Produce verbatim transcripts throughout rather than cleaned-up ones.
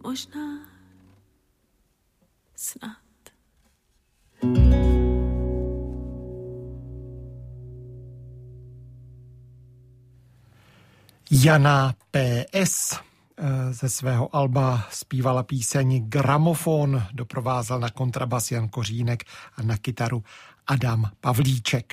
Možná snad. Jana P S ze svého alba zpívala píseň Gramofon, doprovázel na kontrabas Jan Kořínek a na kytaru Adam Pavlíček.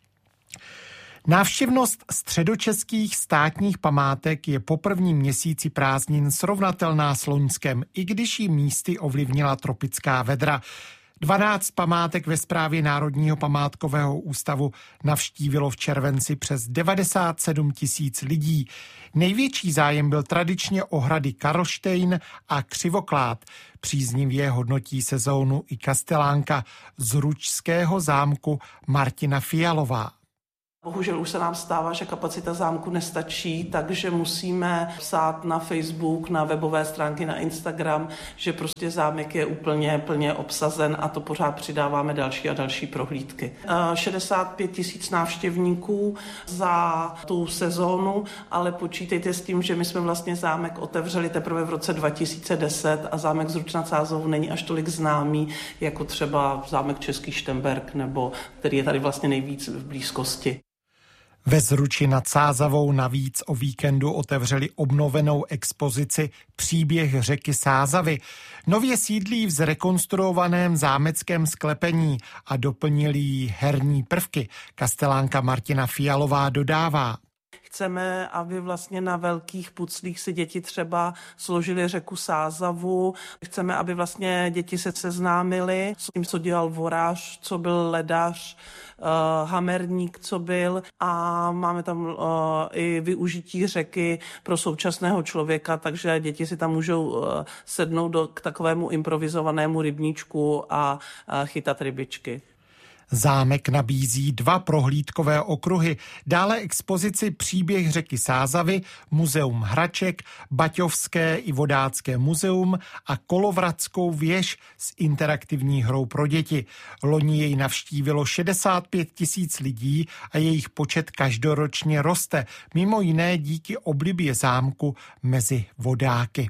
Návštěvnost středočeských státních památek je po prvním měsíci prázdnin srovnatelná s loňskem, i když ji místy ovlivnila tropická vedra. dvanáct památek ve správě Národního památkového ústavu navštívilo v červenci přes devadesát sedm tisíc lidí. Největší zájem byl tradičně o hrady Karlštejn a Křivoklád. Příznivě hodnotí sezónu i kastelánka z Ručského zámku Martina Fialová. Bohužel už se nám stává, že kapacita zámku nestačí, takže musíme psát na Facebook, na webové stránky, na Instagram, že prostě zámek je úplně plně obsazen a to pořád přidáváme další a další prohlídky. šedesát pět tisíc návštěvníků za tu sezónu, ale počítejte s tím, že my jsme vlastně zámek otevřeli teprve v roce dva tisíce deset a zámek z Ruč nad Sázavou není až tolik známý, jako třeba zámek Český Štemberk, nebo který je tady vlastně nejvíc v blízkosti. Ve Zruči nad Sázavou navíc o víkendu otevřeli obnovenou expozici Příběh řeky Sázavy. Nově sídlí v zrekonstruovaném zámeckém sklepení a doplnili jí herní prvky. Kastelánka Martina Fialová dodává. Chceme, aby vlastně na velkých puclích si děti třeba složili řeku Sázavu. Chceme, aby vlastně děti se seznámily s tím, co dělal vorář, co byl ledař, uh, hamerník, co byl. A máme tam uh, i využití řeky pro současného člověka, takže děti si tam můžou uh, sednout do, k takovému improvizovanému rybníčku a uh, chytat rybičky. Zámek nabízí dva prohlídkové okruhy, dále expozici Příběh řeky Sázavy, muzeum hraček, Baťovské i vodácké muzeum a Kolovradskou věž s interaktivní hrou pro děti. Loni jej navštívilo šedesát pět tisíc lidí a jejich počet každoročně roste, mimo jiné díky oblibě zámku mezi vodáky.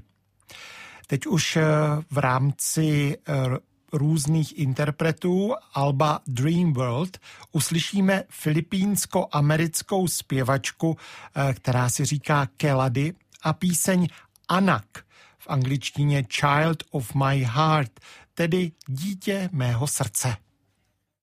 Teď už v rámci různých interpretů alba Dream World uslyšíme filipínsko-americkou zpěvačku, která si říká Kelady, a píseň Anak, v angličtině Child of My Heart, tedy dítě mého srdce.